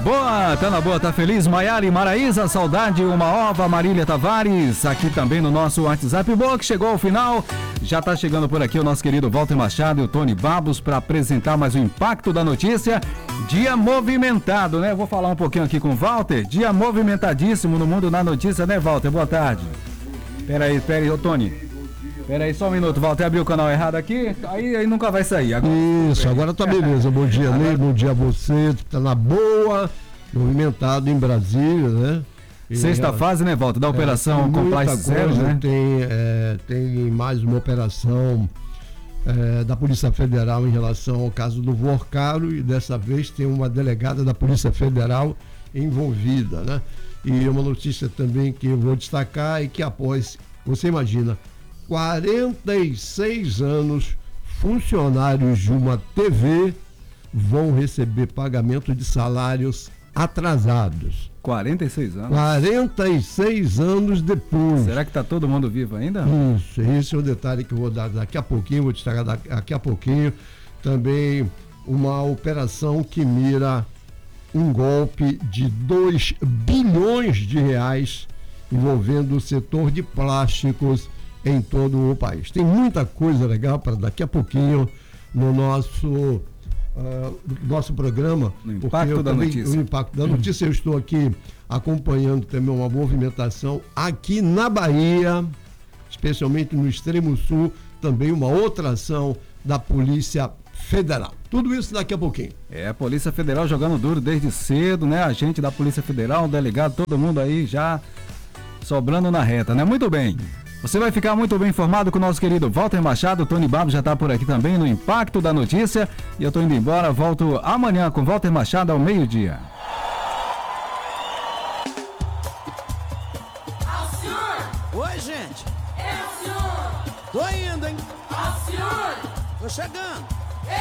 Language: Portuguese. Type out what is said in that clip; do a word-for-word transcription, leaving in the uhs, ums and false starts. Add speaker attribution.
Speaker 1: boa, tá na boa, tá feliz? Maiara e Maraísa, saudade, uma ova, Marília Tavares, aqui também no nosso WhatsApp. Boa, que chegou ao final. Já tá chegando por aqui o nosso querido Walter Machado e o Tony Babos para apresentar mais o impacto da notícia. Dia movimentado, né? Vou falar um pouquinho aqui com o Walter. Dia movimentadíssimo no mundo da notícia, né, Walter? Boa tarde. Pera aí, pera aí, ô Tony. Pera aí, só um minuto, Walter abriu o canal errado aqui, aí, aí nunca vai sair.
Speaker 2: Agora... Isso, agora tá beleza. Bom dia, Ney, bom dia a você, que tá na boa, movimentado em Brasília, né? E
Speaker 1: Sexta
Speaker 2: é,
Speaker 1: fase, né, Walter, da
Speaker 2: é,
Speaker 1: operação Compliance Zero, né?
Speaker 2: Tem, é, tem mais uma operação é, da Polícia Federal em relação ao caso do Vorcaro, e dessa vez tem uma delegada da Polícia Federal envolvida, né? E uma notícia também que eu vou destacar é que após, você imagina, quarenta e seis anos, funcionários de uma T V vão receber pagamento de salários atrasados.
Speaker 1: quarenta e seis anos?
Speaker 2: quarenta e seis anos depois.
Speaker 1: Será que está todo mundo vivo ainda?
Speaker 2: Isso, esse é o detalhe que eu vou dar daqui a pouquinho, vou destacar daqui a pouquinho. Também uma operação que mira um golpe de dois bilhões de reais envolvendo o setor de plásticos em todo o país. Tem muita coisa legal para daqui a pouquinho no nosso, uh, nosso programa.
Speaker 1: No impacto da
Speaker 2: também,
Speaker 1: notícia.
Speaker 2: No impacto da notícia, eu estou aqui acompanhando também uma movimentação aqui na Bahia, especialmente no extremo sul, também uma outra ação da Polícia Federal. Tudo isso daqui a pouquinho.
Speaker 1: É, a Polícia Federal jogando duro desde cedo, né? A gente da Polícia Federal, o delegado, todo mundo aí já sobrando na reta, né? Muito bem. Você vai ficar muito bem informado com o nosso querido Walter Machado. O Tony Babos já está por aqui também no Impacto da Notícia. E eu estou indo embora. Volto amanhã com Walter Machado ao meio-dia.
Speaker 3: Oi, gente.
Speaker 4: É o senhor.
Speaker 3: Tô indo, hein?
Speaker 4: É o senhor.
Speaker 3: Tô chegando.